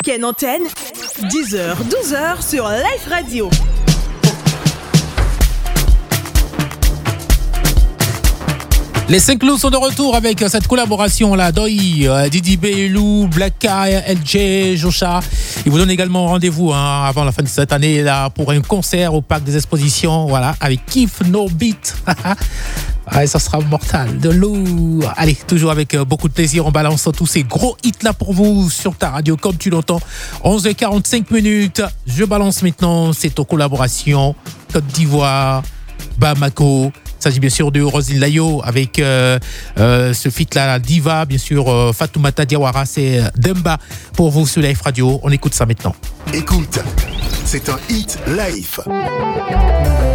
Ken Antenne, 10h, 12h sur Life Radio. Les 5 loups sont de retour avec cette collaboration là, Doi, Didi Belou, Black Eye, LJ, Jocha. Ils vous donnent également rendez-vous avant la fin de cette année là pour un concert au Parc des Expositions, voilà, avec Kiff No Beat. Ouais, ça sera mortal, de lourd. Allez, toujours avec beaucoup de plaisir, on balance tous ces gros hits là pour vous sur ta radio comme tu l'entends. 11h45. Je balance maintenant cette collaboration Côte d'Ivoire, Bamako. Il s'agit bien sûr de Roselyne Layo avec ce feat là, Diva, bien sûr Fatoumata Diawara, c'est Demba pour vous sur Life Radio. On écoute ça maintenant. Écoute, c'est un hit Life.